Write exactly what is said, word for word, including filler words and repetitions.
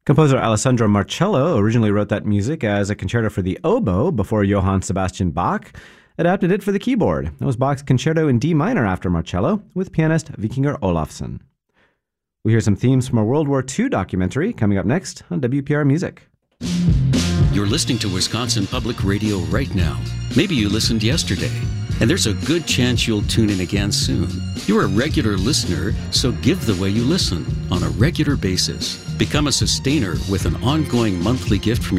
Composer Alessandro Marcello originally wrote that music as a concerto for the oboe before Johann Sebastian Bach adapted it for the keyboard. It was Bach's concerto in D minor after Marcello with pianist Vikingur Olafsson. We hear some themes from a World War Two documentary coming up next on W P R Music. You're listening to Wisconsin Public Radio right now. Maybe you listened yesterday, and there's a good chance you'll tune in again soon. You're a regular listener, so give the way you listen on a regular basis. Become a sustainer with an ongoing monthly gift from